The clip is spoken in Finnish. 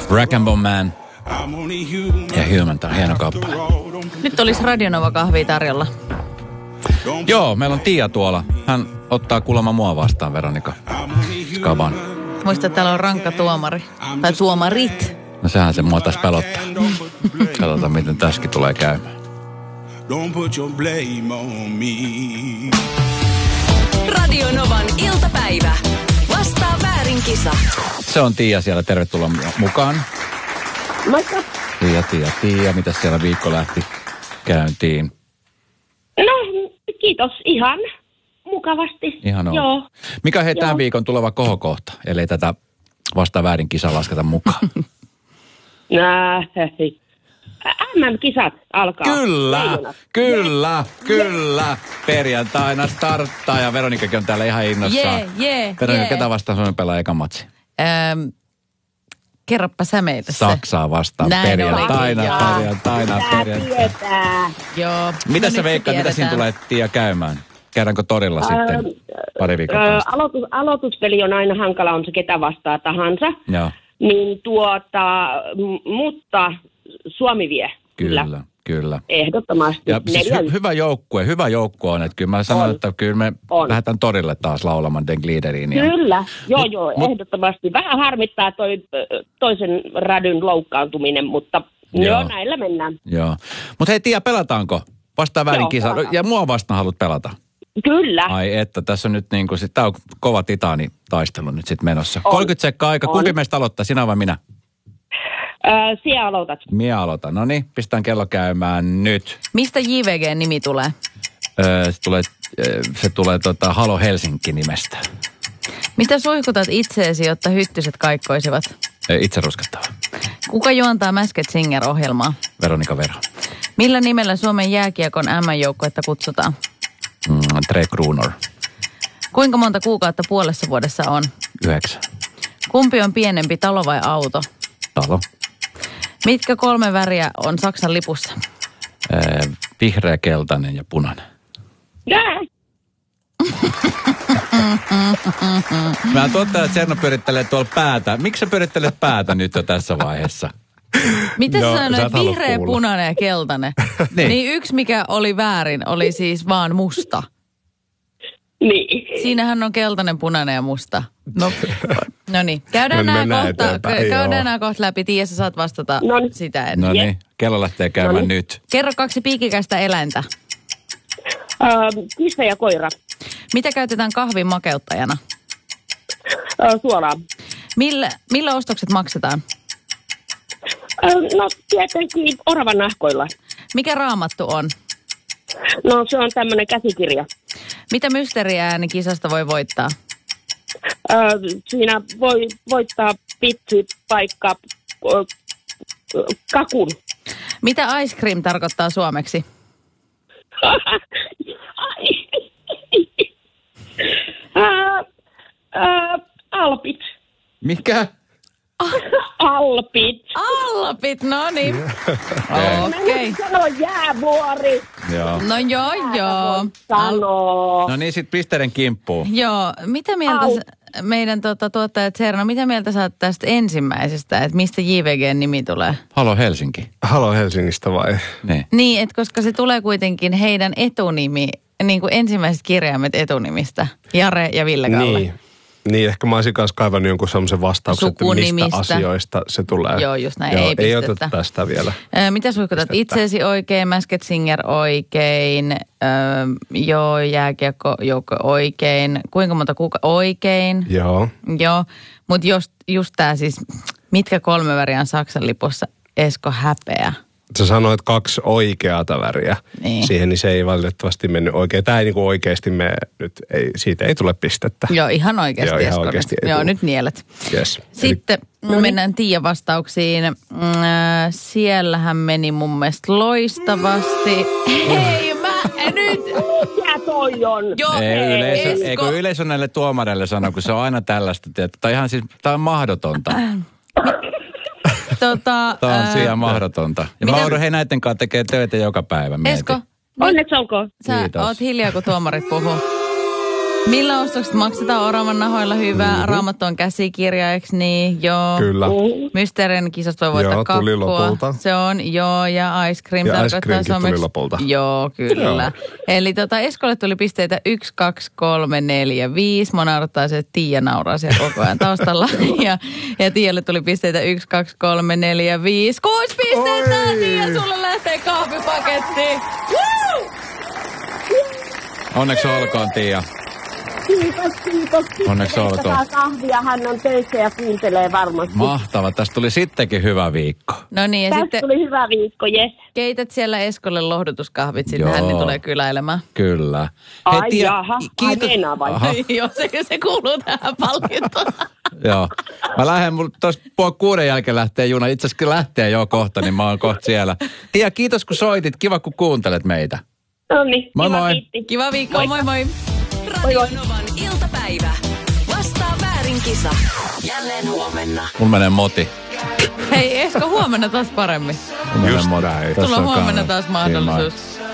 Rag and Bone Man ja Human, tämä on hieno kappale. Nyt olisi Radionova kahvia tarjolla. Joo, meillä on Tiia tuolla. Hän ottaa kuulemma mua vastaan, Veronika Skaban. Muista, että täällä on rankka tuomari. Tai tuomarit. No sehän se mua tässä pelottaa. Katsotaan, miten tässäkin tulee käymään. Don't put your blame on me. Radionovan iltapäivä. Vastaa väärin kisa. Se on Tiia siellä, tervetuloa mukaan. Moikka. Tiia, mitä siellä viikko lähti käyntiin? No, kiitos. Ihan mukavasti. Ihan on. Joo. Mikä hei tämän viikon tuleva kohokohta, ellei tätä vastaa väärin kisaa lasketa mukaan? MM-kisat alkaa. Kyllä. Perjantaina starttaa ja Veronikakin on täällä ihan innossaan. Veronika, ketä vastaan Suomen pelaa ekan matsi? Kerropa sä meitä se. Saksaa vastaan perjantaina. Joo. Mitä sä veikkaat, mitä siinä tulee Tiia käymään? Käydäänkö torilla sitten pari viikon päästä? Aloituspeli on aina hankala, on se ketä vastaa tahansa. Joo. Niin mutta Suomi vie. Kyllä. Ehdottomasti. Ja siis hyvä joukkue on, että kyllä mä sanon, että kyllä me lähdetään torille taas laulamaan Den Gliederiin. Kyllä, ehdottomasti. Vähän harmittaa toisen rädyn loukkaantuminen, mutta joo, näillä mennään. Joo. Mutta hei Tiia, pelataanko? Vastaa väärin kisa. Ja mua vastaan haluat pelata? Kyllä. Ai että, tässä on nyt niin kuin, tää on kova titaanitaistelu nyt sitten menossa. 30 sekkaa aika. Kumpi meistä aloittaa, sinä vai minä? Sinä aloitat. Minä aloitan. No niin, pistän kello käymään nyt. Mistä JVG-nimi tulee? Se tulee Halo Helsinki nimestä. Mitä suihkutat itseesi, jotta hyttyset kaikkoisivat? Itse ruskettava. Kuka juontaa Masked Singer-ohjelmaa? Veronika Verho. Millä nimellä Suomen jääkiekon M-joukkuetta kutsutaan? Tre Kronor. Kuinka monta kuukautta puolessa vuodessa on? 9. Kumpi on pienempi, talo vai auto? Talo. Mitkä 3 väriä on Saksan lipussa? Vihreä, keltainen ja punainen. Mä totta, että Serno pyörittelee tuolla päätä. Miksi sä pyörittelet päätä nyt jo tässä vaiheessa? Mitä sä sanoit? Vihreä, punainen ja keltainen. Niin yksi, mikä oli väärin, oli siis vaan musta. Niin. Siinähän on keltainen, punainen ja musta. No niin. Käydään nämä kohta läpi. Tiia, sä saat vastata sitä ennen. No niin, kello lähtee käymään nyt. Kerro 2 piikikästä eläintä. Kissa ja koira. Mitä käytetään kahvin makeuttajana? Suolaa. Millä ostokset maksetaan? No tietenkin oravan nahkoilla. Mikä raamattu on? No se on tämmöinen käsikirja. Mitä mysteeriääni kisasta voi voittaa? Siinä voi voittaa pitsi, paikka, kakun. Mitä ice cream tarkoittaa suomeksi? Alpit. Mikä? Alpit, no niin. Okei. Sano jäävuori. Joo. No joo. No niin, sit pisteiden kimppuun. Joo, mitä mieltä meidän tuottajat Serno, mitä mieltä sä oot tästä ensimmäisestä, että mistä JVGn nimi tulee? Halo Helsinki. Halo Helsingistä vai? Niin, että koska se tulee kuitenkin heidän etunimi, niin kuin ensimmäiset kirjaimet etunimistä, Jare ja Ville-Kalle. Niin, ehkä mä olisin kanssa kaivannut jonkun semmoisen vastauksen, että mistä asioista se tulee. Joo, just näin, ei pistettä. Ei oteta tästä vielä. Mitä suihkutat itseesi oikein, Masked Singer oikein, jääkiekko joukko oikein, kuinka monta oikein? Joo, mutta just tää siis, mitkä 3 väriä on Saksan lipussa, Esko häpeä. Sä sanoit 2 oikeata väriä siihen, niin se ei valitettavasti mennyt oikein. Tämä ei niinku oikeasti mene nyt, siitä ei tule pistettä. Joo, ihan oikeasti. Joo, ihan oikeasti ei tule. Nyt nielet. Yes. Sitten mennään Tiian vastauksiin. Siellähän meni mun mielestä loistavasti. Hei, nyt! Mikä toi on? Joo, eikö yleisö näille tuomareille sano, kun se on aina tällaista. Tämä on mahdotonta. Tämä on siellä mahdotonta. Ja mä oudun, hei näiden kanssa tekee töitä joka päivä. Esko, onneksi olkoon. Sä oot hiljaa, kun tuomarit puhuu. Millä ostokset maksetaan Oravan nahoilla? Hyvä. Raamattu on käsikirja, eikö niin? Joo. Kyllä. Mysteerin kisasta voi voittaa kakkua. Tuli lopulta. Se on, joo. Ja ice cream ja tarkoittaa ice tuli lopulta. Joo, kyllä. Joo. Eli Eskolle tuli pisteitä 1, 2, 3, 4, 5. Mona odottaa se, että Tiia nauraa siellä koko ajan taustalla. ja Tialle tuli pisteitä 1, 2, 3, 4, 5. 6 pistettä! Tiia, sulle lähtee kahvipaketti. Woo! Onneksi olkoon, Tiia. Kiitos. Onneksi olkoon. Kahvia, hän on töissä ja kuuntelee varmasti. Mahtava, tästä tuli sittenkin hyvä viikko. No niin, ja tästä sitten tuli hyvä viikko, jes. Keität siellä Eskolle lohdutuskahvit, sinne hän niin tulee kyläilemään. Kyllä. Ai jaha, kiitos. Joo, se kuuluu tähän palkintoon. Joo. Mä lähden, tuossa 5:30 jälkeen lähtee juna. Itse asiassa lähtee jo kohta, niin mä oon kohta siellä. Tiia, kiitos kun soitit. Kiva kun kuuntelet meitä. No niin, moi moi. Kiitti. Kiva viikko, moi moi. Radio Novan iltapäivä. Vastaa väärin kisa. Jälleen huomenna. Mulla menee moti. Hei Esko, huomenna taas paremmin. Just näin. Sulla on huomenna taas mahdollisuus.